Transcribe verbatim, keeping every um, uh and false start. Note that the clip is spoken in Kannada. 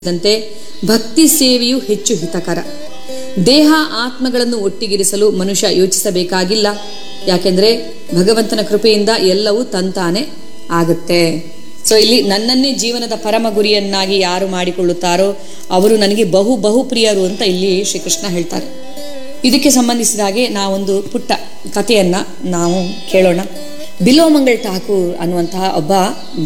ದಂತೆ ಭಕ್ತಿ ಸೇವೆಯು ಹೆಚ್ಚು ಹಿತಕರ. ದೇಹ ಆತ್ಮಗಳನ್ನು ಒಟ್ಟಿಗಿರಿಸಲು ಮನುಷ್ಯ ಯೋಚಿಸಬೇಕಾಗಿಲ್ಲ. ಯಾಕೆಂದ್ರೆ ಭಗವಂತನ ಕೃಪೆಯಿಂದ ಎಲ್ಲವೂ ತಂತಾನೆ ಆಗುತ್ತೆ. ಸೊ ಇಲ್ಲಿ ನನ್ನನ್ನೇ ಜೀವನದ ಪರಮ ಗುರಿಯನ್ನಾಗಿ ಯಾರು ಮಾಡಿಕೊಳ್ಳುತ್ತಾರೋ ಅವರು ನನಗೆ ಬಹು ಬಹು ಪ್ರಿಯರು ಅಂತ ಇಲ್ಲಿ ಶ್ರೀಕೃಷ್ಣ ಹೇಳ್ತಾರೆ. ಇದಕ್ಕೆ ಸಂಬಂಧಿಸಿದ ಹಾಗೆ ನಾವೊಂದು ಪುಟ್ಟ ಕಥೆಯನ್ನ ನಾವು ಕೇಳೋಣ. ಬಿಲೋಮಂಗಲ್ ಠಾಕೂರ್ ಅನ್ನುವಂತಹ ಒಬ್ಬ